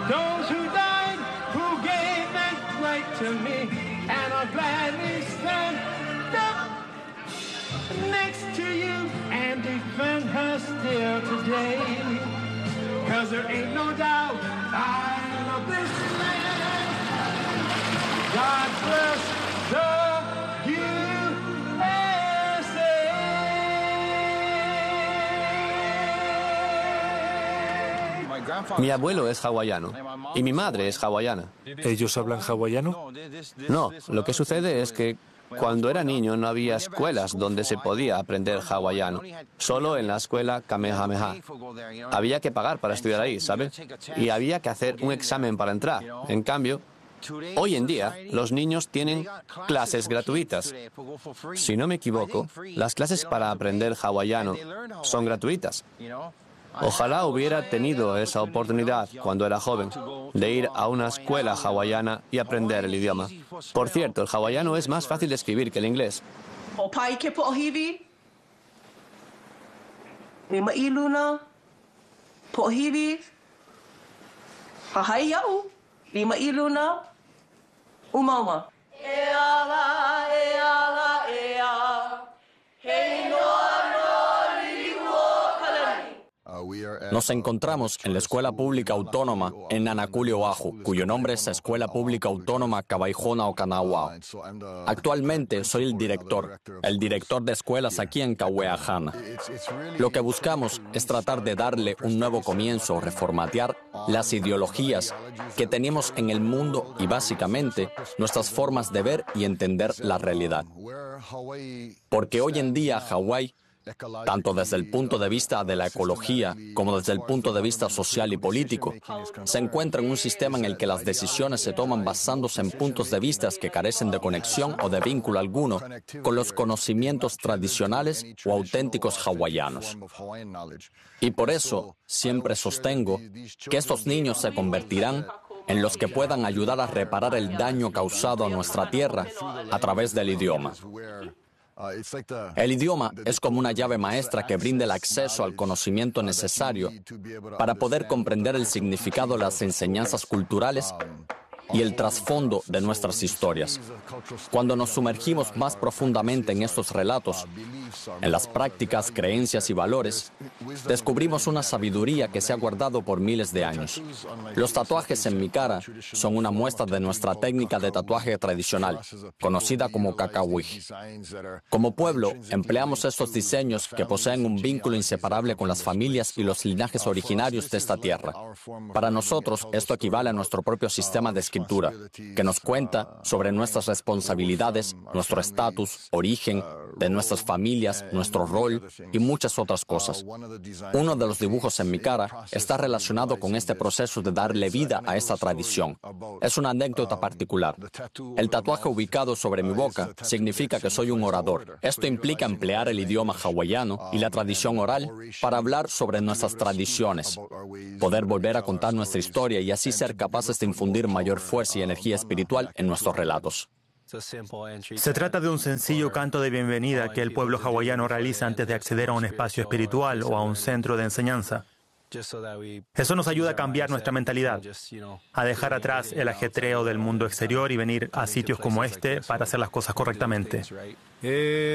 those who died, who gave that right to me, and I'll gladly stand up next to you and defend her still today. 'Cause there ain't no doubt I love this land. God bless the USA. Mi abuelo es hawaiano y mi madre es hawaiana. ¿Ellos hablan hawaiano? No, lo que sucede es que cuando era niño no había escuelas donde se podía aprender hawaiano, solo en la escuela Kamehameha. Había que pagar para estudiar ahí, ¿sabe? Y había que hacer un examen para entrar. En cambio, hoy en día los niños tienen clases gratuitas. Si no me equivoco, las clases para aprender hawaiano son gratuitas. Ojalá hubiera tenido esa oportunidad cuando era joven, de ir a una escuela hawaiana y aprender el idioma. Por cierto, el hawaiano es más fácil de escribir que el inglés. Nos encontramos en la Escuela Pública Autónoma en Nanakuli, Oahu, cuyo nombre es Escuela Pública Autónoma Kawaihona Okinawa. Actualmente soy el director de escuelas aquí en Kaueahana. Lo que buscamos es tratar de darle un nuevo comienzo, reformatear las ideologías que tenemos en el mundo y básicamente nuestras formas de ver y entender la realidad. Porque hoy en día Hawái, tanto desde el punto de vista de la ecología como desde el punto de vista social y político, se encuentra en un sistema en el que las decisiones se toman basándose en puntos de vista que carecen de conexión o de vínculo alguno con los conocimientos tradicionales o auténticos hawaianos. Y por eso siempre sostengo que estos niños se convertirán en los que puedan ayudar a reparar el daño causado a nuestra tierra a través del idioma. El idioma es como una llave maestra que brinda el acceso al conocimiento necesario para poder comprender el significado de las enseñanzas culturales y el trasfondo de nuestras historias. Cuando nos sumergimos más profundamente en estos relatos, en las prácticas, creencias y valores, descubrimos una sabiduría que se ha guardado por miles de años. Los tatuajes en mi cara son una muestra de nuestra técnica de tatuaje tradicional, conocida como kakawih. Como pueblo, empleamos estos diseños que poseen un vínculo inseparable con las familias y los linajes originarios de esta tierra. Para nosotros, esto equivale a nuestro propio sistema de escritura, que nos cuenta sobre nuestras responsabilidades, nuestro estatus, origen, de nuestras familias, nuestro rol y muchas otras cosas. Uno de los dibujos en mi cara está relacionado con este proceso de darle vida a esta tradición. Es una anécdota particular. El tatuaje ubicado sobre mi boca significa que soy un orador. Esto implica emplear el idioma hawaiano y la tradición oral para hablar sobre nuestras tradiciones, poder volver a contar nuestra historia y así ser capaces de infundir mayor fuerza y energía espiritual en nuestros relatos. Se trata de un sencillo canto de bienvenida que el pueblo hawaiano realiza antes de acceder a un espacio espiritual o a un centro de enseñanza. Eso nos ayuda a cambiar nuestra mentalidad, a dejar atrás el ajetreo del mundo exterior y venir a sitios como este para hacer las cosas correctamente.